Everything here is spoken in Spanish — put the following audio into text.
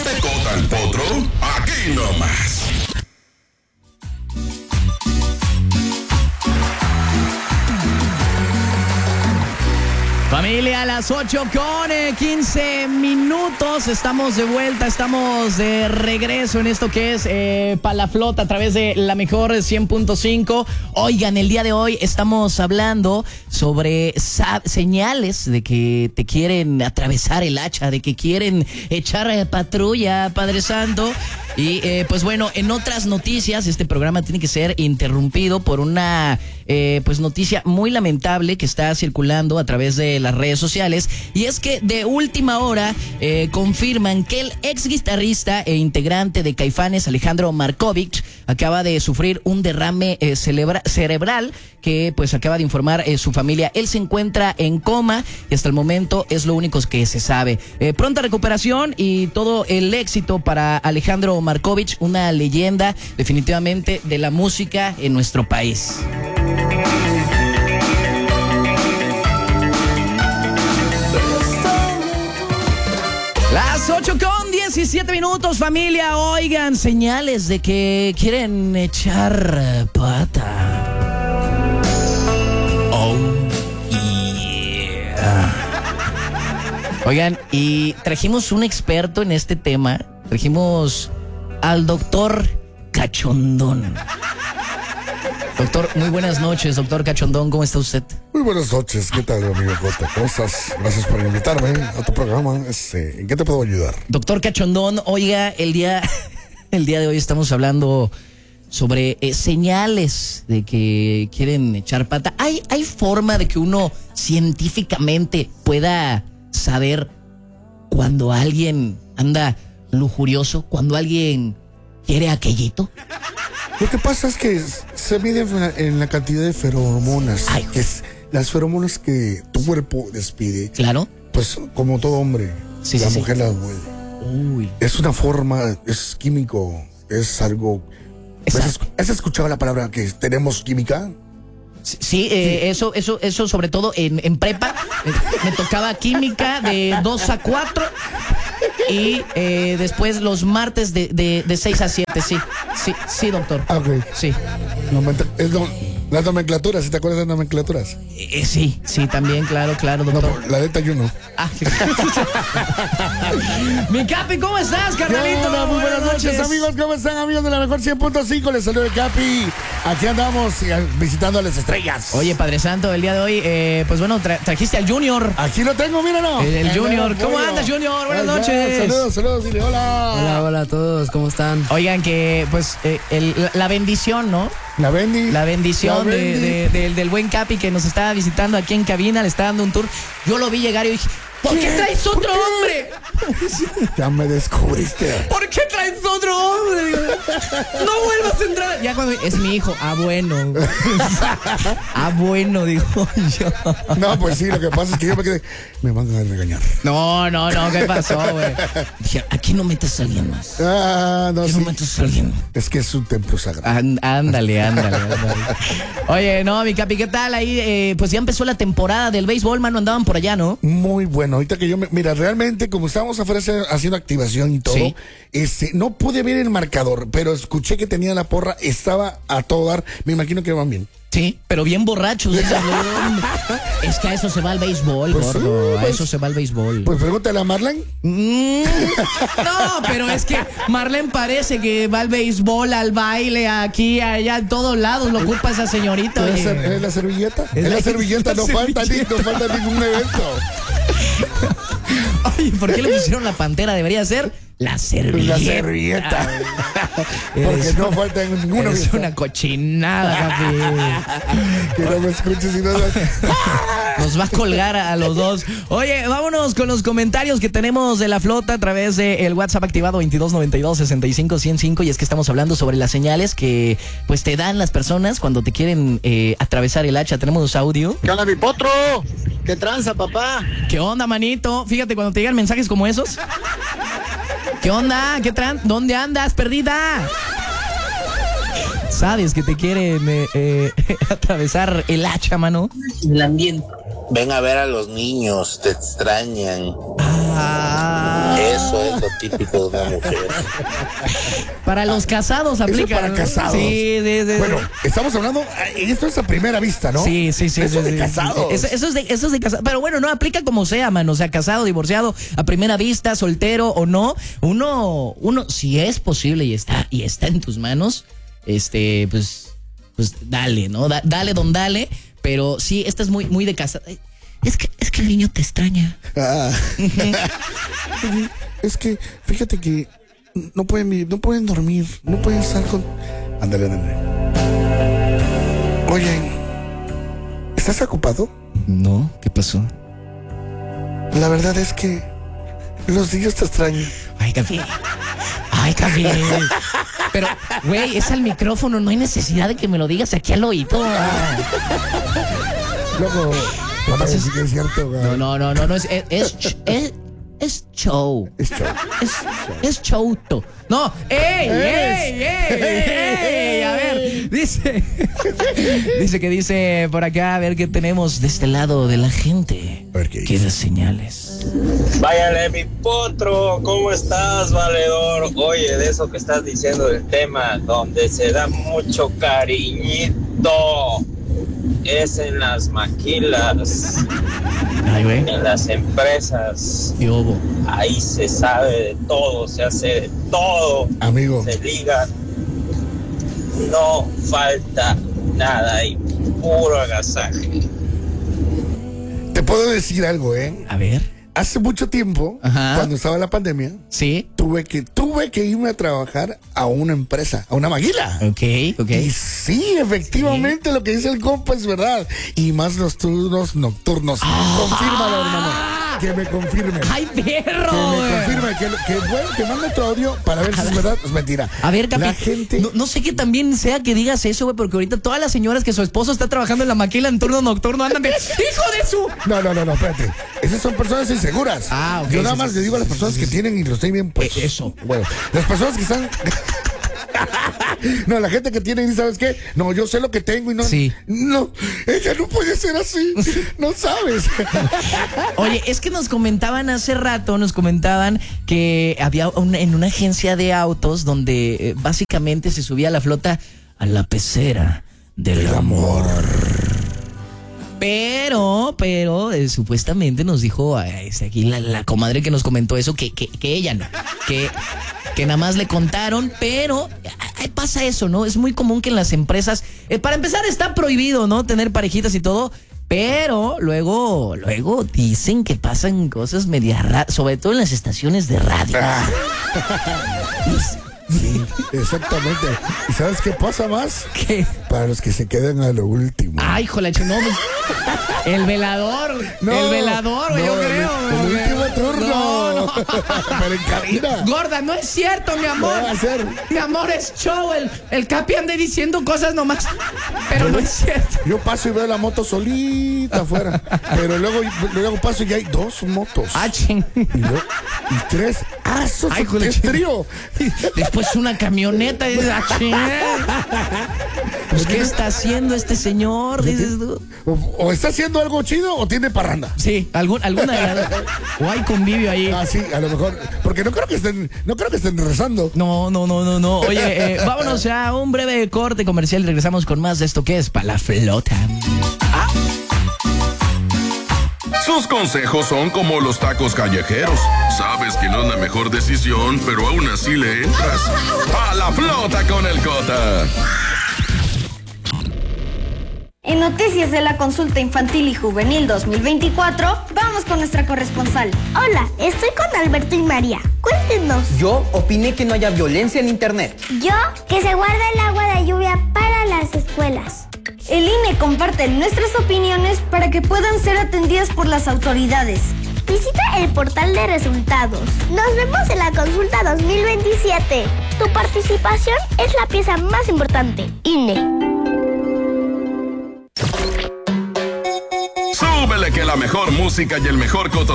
te cota el potro? Aquí nomás. Familia, a las 8 con 15 minutos. Estamos de vuelta, estamos de regreso en esto que es Palaflota a través de la mejor 100.5. Oigan, el día de hoy estamos hablando sobre señales de que te quieren atravesar el hacha, de que quieren echar patrulla, Padre Santo. Y pues bueno, en otras noticias, este programa tiene que ser interrumpido por una pues noticia muy lamentable que está circulando a través de las redes sociales, y es que de última hora confirman que el ex guitarrista e integrante de Caifanes, Alejandro Markovich, acaba de sufrir un derrame cerebral que pues acaba de informar su familia. Él se encuentra en coma y hasta el momento es lo único que se sabe. Pronta recuperación y todo el éxito para Alejandro Markovich, una leyenda definitivamente de la música en nuestro país. Las 8 con 17 minutos, familia. Oigan, señales de que quieren echar pata. Oh, yeah. Oigan, y trajimos un experto en este tema. Trajimos al doctor Cachondón. Doctor, muy buenas noches, doctor Cachondón, ¿cómo está usted? Muy buenas noches, ¿qué tal, amigo Jota? ¿Cómo estás? Gracias por invitarme a tu programa. ¿En qué te puedo ayudar? Doctor Cachondón, oiga, el día de hoy estamos hablando sobre señales de que quieren echar pata. ¿Hay forma de que uno científicamente pueda saber cuando alguien anda lujurioso, cuando alguien quiere aquellito? Lo que pasa es que se mide en la cantidad de feromonas. Ay, que es las feromonas que tu cuerpo despide. Claro. Pues como todo hombre, Sí, la sí, mujer sí. la huele. Uy. Es una forma, es químico, es algo... ¿Has escuchado la palabra que tenemos química? Sí, eso sobre todo en prepa. Me tocaba química de 2 a 4 y después los martes de 6 a 7, sí, doctor. Ah, ok. Sí. Las nomenclaturas, ¿sí te acuerdas de las nomenclaturas? Sí, también, claro, No, doctor. la de Tayuno. Ah, mi Capi, ¿cómo estás, carnalito? Hola, muy buenas noches, amigos. ¿Cómo están, amigos de la mejor 100.5? Les saludo el Capi. Aquí andamos visitando a las estrellas. Oye, Padre Santo, el día de hoy, pues bueno, trajiste al Junior. Aquí lo tengo, míralo. El Junior. ¿Cómo andas, Junior? Buenas noches. Saludos, dile hola. Hola a todos, ¿cómo están? Oigan, que pues la bendición, ¿no? La bendición La Bendy. del buen Capi que nos estaba visitando aquí en cabina, le está dando un tour. Yo lo vi llegar y dije, ¿por qué traes otro hombre? Ya me descubriste. ¿Por qué traes otro hombre? No vuelvas a entrar. Ya cuando es mi hijo, bueno, dijo yo. No, pues sí, lo que pasa es que yo me quedé. Me van a regañar. No, ¿qué pasó, güey? Dije, aquí no metes a alguien más. Ah, no, Aquí sí. no metes a alguien. Es que es un templo sagrado. Ándale. Oye, no, mi Capi, ¿qué tal? Ahí, pues ya empezó la temporada del béisbol, mano, andaban por allá, ¿no? Muy bueno. Ahorita que mira, realmente, como estábamos afuera haciendo activación y todo, Sí. no pude ver el marcador, pero escuché que tenía la porra, estaba a todo dar. Me imagino que van bien. Sí, pero bien borrachos. Es que a eso se va el béisbol, Pues gordo. sí, A pues- eso se va el béisbol. Pues pregúntale a Marlene. No, pero es que Marlene parece que va al béisbol, al baile, aquí, allá, en todos lados. Lo ocupa esa señorita. ¿Es Oye. la servilleta? Es Es la la servilleta, no falta servilleta. ningún evento. Oye, ¿por qué le pusieron la pantera? Debería ser la servilleta. La servilleta. Porque Eres- no falta en ninguno. Es una cochinada, papi. Que no me escuches y no. Nos va a colgar a los dos. Oye, vámonos con los comentarios que tenemos de la flota a través del WhatsApp activado 2292-65-105. Y es que estamos hablando sobre las señales que pues te dan las personas cuando te quieren atravesar el hacha. Tenemos audio. ¿Qué onda, mi potro? ¿Qué tranza, papá? ¿Qué onda, manito? Fíjate, cuando te llegan mensajes como esos. ¿Qué onda? ¿Dónde andas, perdida? Sabes que te quieren atravesar el hacha, mano. El ambiente. Ven a ver a los niños, te extrañan. Ah. Eso es Eso típico de una mujer. Para los casados aplica. Para ¿no? casados. Sí. Bueno, estamos hablando, esto es a primera vista, ¿no? Sí. Eso es de casados. Eso es de casados. Pero bueno, no aplica como sea, mano. O sea, casado, divorciado, a primera vista, soltero o no. Uno, si es posible y está en tus manos, pues dale, ¿no? Dale, don, dale. Pero sí, esta es muy de casa. Es que el niño te extraña. Es que, fíjate que no pueden dormir, no pueden estar con... Ándale. Oye, ¿estás ocupado? No, ¿qué pasó? La verdad es que los niños te extrañan. Ay, café. Pero, güey, es al micrófono, no hay necesidad de que me lo digas aquí al oído. Loco, papá, sí que es cierto, güey. No, es show. Es show. Es chouto. No, ¡ey! A ver, dice por acá, a ver qué tenemos de este lado de la gente. A ver qué dice. ¿Qué da señales? Váyale, mi potro, ¿cómo estás, valedor? Oye, de eso que estás diciendo del tema, donde se da mucho cariñito, es en las maquilas, Ay, güey. en las empresas. ¿Qué hubo? Ahí se sabe de todo, se hace de todo. Amigo. Se liga, no falta nada y puro agasaje. Te puedo decir algo, ¿eh? A ver. Hace mucho tiempo, Ajá. cuando estaba la pandemia, ¿Sí? tuve que irme a trabajar a una empresa, a una maquila. Ok. Y sí, efectivamente, lo que dice el compa es verdad. Y más los turnos nocturnos. Confírmalo, hermano. Que me confirme. ¡Ay, perro! Que me confirme. Que mande tu audio para ver si es verdad o es mentira. A ver, Capi, la gente... no sé que también sea que digas eso, güey, porque ahorita todas las señoras que su esposo está trabajando en la maquila en turno nocturno andan de ¡hijo de su! No, espérate. Esas son personas inseguras. Ah, ok. Yo nada más le digo a las personas que tienen y lo estoy bien, pues. Eso. Bueno, las personas que están... No, la gente que tiene, ¿sabes qué? No, yo sé lo que tengo y no... Sí. No, ella no puede ser así. No sabes. Oye, es que nos comentaban hace rato, que había en una agencia de autos donde básicamente se subía la flota a la pecera del amor. Pero, supuestamente nos dijo aquí la comadre que nos comentó eso, que ella no, que nada más le contaron, pero pasa eso, ¿no? Es muy común que en las empresas, para empezar está prohibido, ¿no? Tener parejitas y todo, pero luego dicen que pasan cosas medias raras, sobre todo en las estaciones de radio. Sí, exactamente. ¿Y sabes qué pasa más? ¿Qué? Para los que se quedan a lo último. Ay, joder, no, el velador, güey, yo creo. El último turno. No. Pero en cabina. Gorda, no es cierto, mi amor. ¿Qué va a hacer? Mi amor, es show. El Capi anda diciendo cosas nomás. Pero no es cierto. Yo paso y veo la moto solita afuera. Pero luego paso y hay 2 motos. Ah, ching. Y 3 asos. Ay, joder, Es trío. Después una camioneta. Y dices, ah, ching. Pues, ¿qué está haciendo este señor? Dices tú. O está haciendo algo chido o tiene parranda. Sí, alguna de las dos. O hay convivio ahí. Ah, sí, a lo mejor. Porque no creo que estén rezando. No. Oye, vámonos a un breve corte comercial y regresamos con más de esto que es Palaflota. Sus consejos son como los tacos callejeros. Sabes que no es la mejor decisión, pero aún así le entras. ¡A la flota con el Cota! En noticias de la consulta infantil y juvenil 2024, vamos con nuestra corresponsal. Hola, estoy con Alberto y María. Cuéntenos. Yo opiné que no haya violencia en internet. Yo, que se guarda el agua de lluvia para las escuelas. El INE comparte nuestras opiniones para que puedan ser atendidas por las autoridades. Visita el portal de resultados. Nos vemos en la consulta 2027. Tu participación es la pieza más importante. INE. Súbele que la mejor música y el mejor cotorreo